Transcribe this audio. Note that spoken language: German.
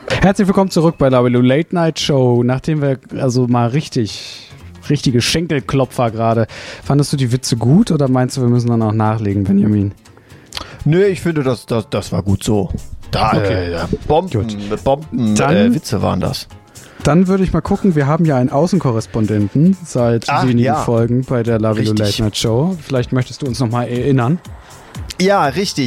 Herzlich willkommen zurück bei der Late Night Show. Nachdem wir also mal richtige Schenkelklopfer gerade. Fandest du die Witze gut oder meinst du, wir müssen dann auch nachlegen, Benjamin? Nö, ich finde, das war gut so. Okay. Bomben-Witze waren das. Dann würde ich mal gucken, wir haben ja einen Außenkorrespondenten seit wenigen Folgen bei der Late Night Show. Vielleicht möchtest du uns nochmal erinnern. Ja, richtig.